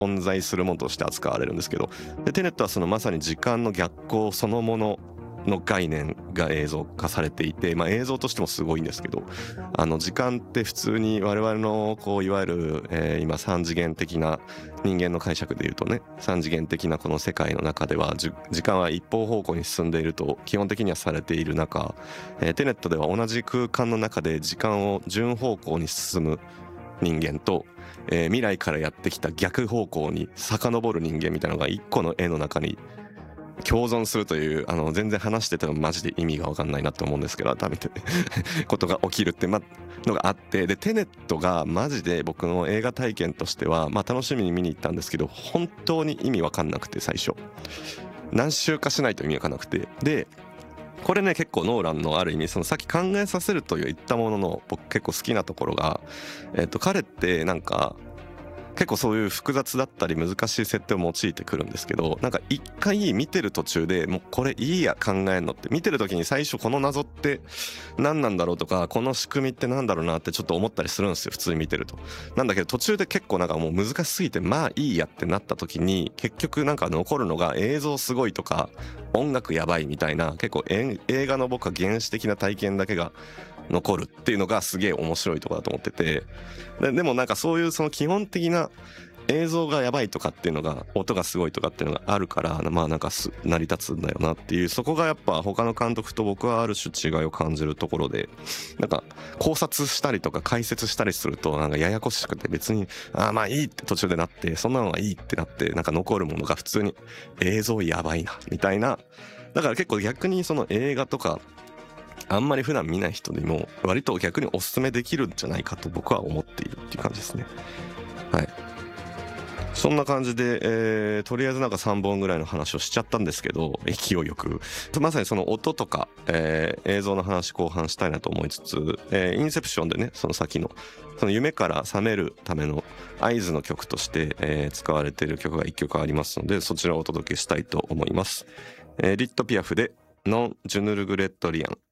存在するものとして扱われるんですけど、でテネットはそのまさに時間の逆行そのものの概念が映像化されていて、映像としてもすごいんですけど、時間って普通に我々のこういわゆる、今3次元的な人間の解釈でいうとね、3次元的なこの世界の中では時間は一方方向に進んでいると基本的にはされている中、テネットでは同じ空間の中で時間を順方向に進む人間と、未来からやってきた逆方向に遡る人間みたいなのが一個の絵の中に共存するという、全然話しててもマジで意味が分かんないなって思うんですけど、改めてことが起きるってのがあって、でテネットがマジで僕の映画体験としては、楽しみに見に行ったんですけど、本当に意味分かんなくて、最初何周かしないと意味分かんなくて、でこれね結構ノーランのある意味そのさっき考えさせると言ったものの僕結構好きなところが、彼ってなんか結構そういう複雑だったり難しい設定を用いてくるんですけど、なんか一回見てる途中でもうこれいいや考えんのって、見てる時に最初この謎って何なんだろうとかこの仕組みってなんだろうなってちょっと思ったりするんですよ、普通に見てると。なんだけど途中で結構なんかもう難しすぎていいやってなった時に結局なんか残るのが映像すごいとか音楽やばいみたいな、結構映画の僕は原始的な体験だけが残るっていうのがすげえ面白いところだと思ってて、でもなんかそういうその基本的な映像がやばいとかっていうのが、音がすごいとかっていうのがあるから、なんか成り立つんだよなっていう、そこがやっぱ他の監督と僕はある種違いを感じるところで、なんか考察したりとか解説したりするとなんかややこしくて、別にいいって途中でなって、そんなのがいいってなって、なんか残るものが普通に映像やばいなみたいな。だから結構逆にその映画とかあんまり普段見ない人でも割と逆におすすめできるんじゃないかと僕は思っているっていう感じですね。はい、そんな感じで、とりあえずなんか3本ぐらいの話をしちゃったんですけど、勢いよくまさにその音とか、映像の話後半したいなと思いつつ、インセプションでね、その先のその夢から覚めるための合図の曲として、使われている曲が1曲ありますので、そちらをお届けしたいと思います。リット・ピアフでノン・ジュヌルグレットリアン。